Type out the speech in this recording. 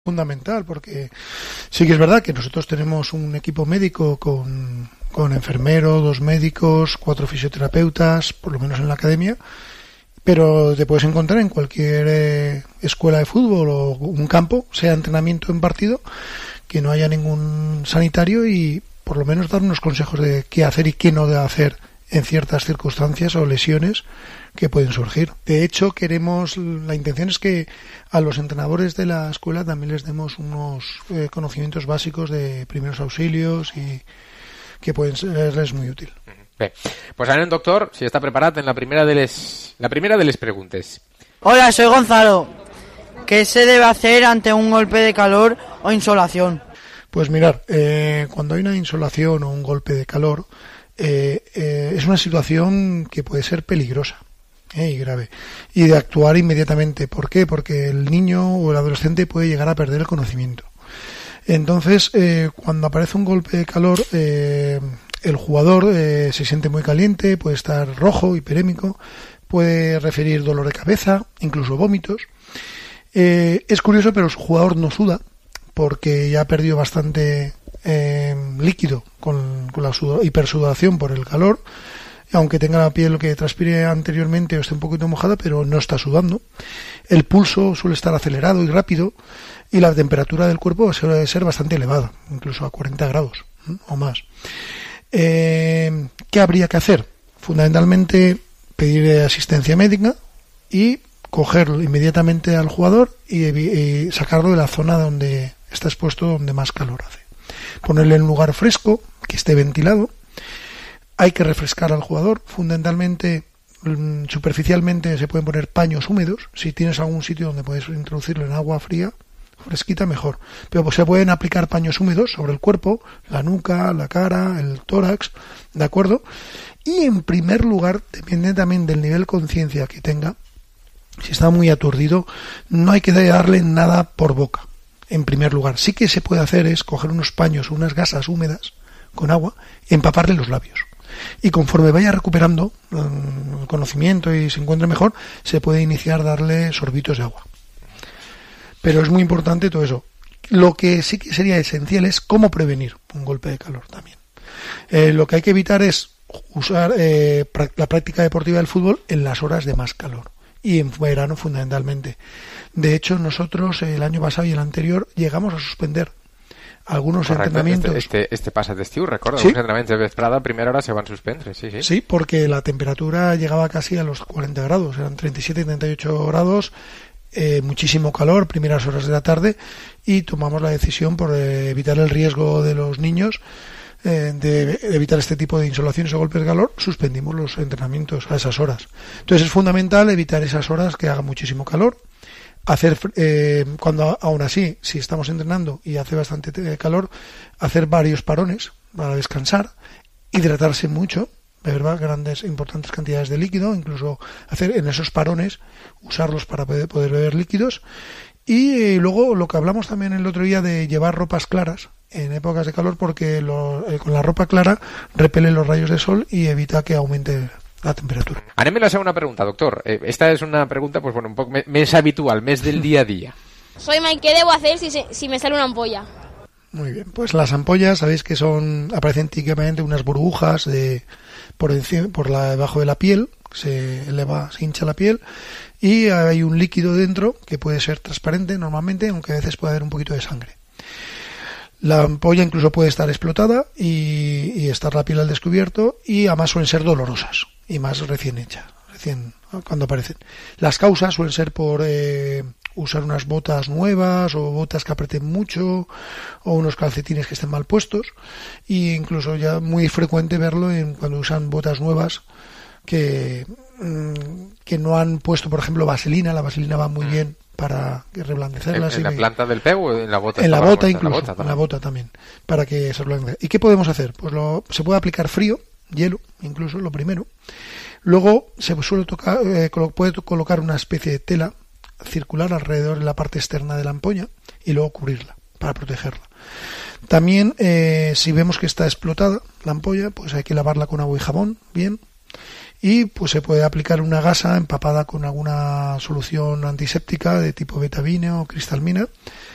fundamental, porque sí que es verdad que nosotros tenemos un equipo médico con enfermero, 2 médicos, 4 fisioterapeutas, por lo menos en la academia, pero te puedes encontrar en cualquier escuela de fútbol o un campo, sea entrenamiento en partido, que no haya ningún sanitario y por lo menos dar unos consejos de qué hacer y qué no debe hacer en ciertas circunstancias o lesiones que pueden surgir. De hecho, la intención es que a los entrenadores de la escuela también les demos unos conocimientos básicos de primeros auxilios y que pueden serles muy útil. Bé, pues anem, doctor, si està preparat en la primera de les preguntes. Hola, soy Gonzalo. ¿Qué se debe hacer ante un golpe de calor o insolación? Pues mirar, cuando hay una insolación o un golpe de calor, es una situación que puede ser peligrosa y grave, y de actuar inmediatamente. ¿Por qué? Porque el niño o el adolescente puede llegar a perder el conocimiento. Entonces, cuando aparece un golpe de calor, el jugador se siente muy caliente, puede estar rojo, hiperémico, puede referir dolor de cabeza, incluso vómitos. Es curioso, pero el jugador no suda porque ya ha perdido bastante líquido con la hipersudación por el calor, aunque tenga la piel que transpire anteriormente o esté un poquito mojada, pero no está sudando. El pulso suele estar acelerado y rápido y la temperatura del cuerpo suele ser bastante elevada, incluso a 40 grados o más. ¿Qué habría que hacer? Fundamentalmente pedir asistencia médica y cogerlo inmediatamente al jugador y sacarlo de la zona donde está expuesto, donde más calor hace. Ponerle en un lugar fresco, que esté ventilado. Hay que refrescar al jugador. Fundamentalmente, superficialmente se pueden poner paños húmedos. Si tienes algún sitio donde puedes introducirlo en agua fría, fresquita, mejor. Pero pues se pueden aplicar paños húmedos sobre el cuerpo, la nuca, la cara, el tórax, ¿de acuerdo? Y en primer lugar, depende también del nivel de conciencia que tenga. Si está muy aturdido, no hay que darle nada por boca. En primer lugar, sí que se puede hacer es coger unos paños, unas gasas húmedas con agua, empaparle los labios. Y conforme vaya recuperando el conocimiento y se encuentre mejor, se puede iniciar a darle sorbitos de agua. Pero es muy importante todo eso. Lo que sí que sería esencial es cómo prevenir un golpe de calor también. Lo que hay que evitar es usar la práctica deportiva del fútbol en las horas de más calor. Y en verano fundamentalmente. De hecho, nosotros el año pasado y el anterior llegamos a suspender algunos entrenamientos. Este passat estiu, recordo, ¿sí? Els entrenaments de vesprada a primera hora se van suspendre, sí. Sí, porque la temperatura llegaba casi a los 40 grados, eran 37 y 38 grados, muchísimo calor, primeras horas de la tarde, y tomamos la decisión por evitar el riesgo de los niños, de evitar este tipo de insolaciones o golpes de calor, suspendimos los entrenamientos a esas horas. Entonces es fundamental evitar esas horas que haga muchísimo calor, hacer cuando aún así, si estamos entrenando y hace bastante calor, hacer varios parones para descansar, hidratarse mucho, beber grandes importantes cantidades de líquido, incluso hacer en esos parones, usarlos para poder beber líquidos. Y luego lo que hablamos también el otro día de llevar ropas claras en épocas de calor, porque con la ropa clara repele los rayos de sol y evita que aumente la temperatura. Anem a la segunda pregunta, doctor. Esta es una pregunta, pues bueno, un poco más habitual, más del día a día. Soy Mike, ¿qué debo hacer si me sale una ampolla? Muy bien, pues las ampollas, sabéis que aparecen típicamente unas burbujas debajo de la piel, se hincha la piel y hay un líquido dentro que puede ser transparente normalmente, aunque a veces puede haber un poquito de sangre. La ampolla incluso puede estar explotada y estar la piel al descubierto, y además suelen ser dolorosas y más recién cuando aparecen. Las causas suelen ser por usar unas botas nuevas o botas que aprieten mucho o unos calcetines que estén mal puestos, y incluso ya muy frecuente verlo cuando usan botas nuevas que no han puesto, por ejemplo, vaselina. La vaselina va muy bien para reblandecerlas. ¿En la planta del pie o en la bota? En la bota incluso, en la bota también, para que se reblandezca. ¿Y qué podemos hacer? Pues se puede aplicar frío, hielo, incluso, lo primero. Luego se puede colocar una especie de tela circular alrededor de la parte externa de la ampolla y luego cubrirla para protegerla. También, si vemos que está explotada la ampolla, pues hay que lavarla con agua y jabón, bien. Y pues se puede aplicar una gasa empapada con alguna solución antiséptica de tipo betabine o cristalmina